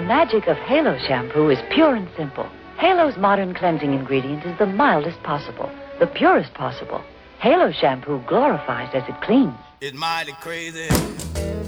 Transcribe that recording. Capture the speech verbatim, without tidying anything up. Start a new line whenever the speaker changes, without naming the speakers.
magic of Halo shampoo is pure and simple. Halo's modern cleansing ingredient is the mildest possible, the purest possible. Halo shampoo glorifies as it cleans.
It's mighty crazy.